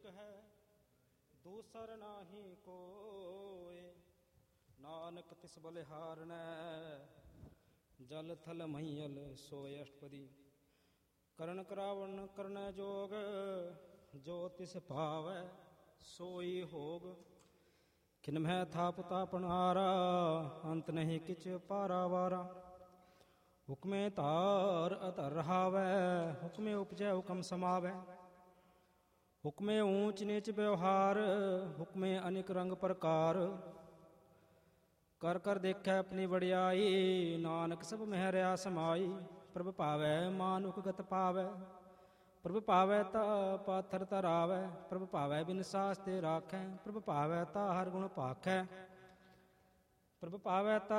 ਏਕ ਹੈ ਦੂਸਰ ਨਾਹੀ ਕੋਇ। ਨਾਨਕ ਤਿਸ ਬਲਿਹਾਰਣੈ ਜਲ ਥਲ ਮਹੀਲ ਸੋਇ ਅਸ਼ਟਪਦੀ। ਕਰਨ ਕਰਾਵਣ ਕਰਨੈ ਜੋਗ ਜੋ ਤਿਸ ਭਾਵੈ ਸੋਈ ਹੋਗ। ਕਿਨਮਹਿ ਥਾਪ ਤਾਪਨ ਹਾਰਾ ਅੰਤ ਨਹੀਂ ਕਿਛ ਪਾਰਾਵਾਰਾ। ਹੁਕਮੇ ਧਾਰ ਅਧਰ ਰਹਾਵੈ ਹੁਕਮੇ ਉਪਜੈ ਹੁਕਮ ਸਮਾਵੈ। ਹੁਕਮੇ ਊਚ ਨੀਚ ਵਿਵਹਾਰ ਹੁਕਮੇ ਅਨੇਕ ਰੰਗ ਪ੍ਰਕਾਰ। ਕਰ ਕਰ ਦੇਖੈ ਆਪਣੀ ਵਡਿਆਈ ਨਾਨਕ ਸਭ ਮਹਿ ਰਿਹਾ ਸਮਾਈ। ਪ੍ਰਭ ਭਾਵੈ ਮਾਨੁਖ ਗਤ ਪਾਵੈ ਪ੍ਰਭ ਭਾਵੈ ਤਾ ਪਾਥਰ ਧਰਾਵੈ। ਪ੍ਰਭ ਭਾਵੈ ਬਿਨ ਸਾਸ ਤੇ ਰਾਖੈ ਪ੍ਰਭ ਭਾਵੈ ਤਾ ਹਰ ਗੁਣ ਭਾਖੈ। ਪ੍ਰਭ ਭਾਵੈ ਤਾ